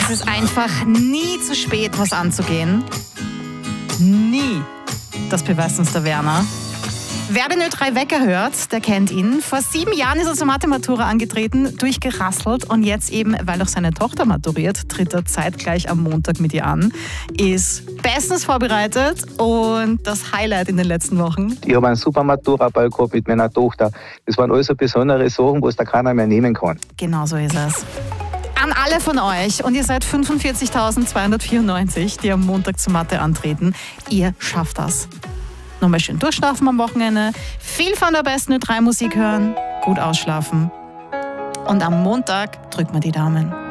Es ist einfach nie zu spät, was anzugehen. Nie. Das beweist uns der Werner. Wer den Ö3-Wecker hört, der kennt ihn. Vor 7 Jahren ist er zur Mathe-Matura angetreten, durchgerasselt und jetzt eben, weil auch seine Tochter maturiert, tritt er zeitgleich am Montag mit ihr an. Ist bestens vorbereitet und das Highlight in den letzten Wochen. Ich habe einen super Matura-Ball gehabt mit meiner Tochter. Das waren alles so besondere Sachen, was da keiner mehr nehmen kann. Genau so ist es. An alle von euch, und ihr seid 45.294, die am Montag zur Mathe antreten, ihr schafft das. Nochmal schön durchschlafen am Wochenende, viel von der besten Ö3-Musik hören, gut ausschlafen. Und am Montag drückt man die Daumen.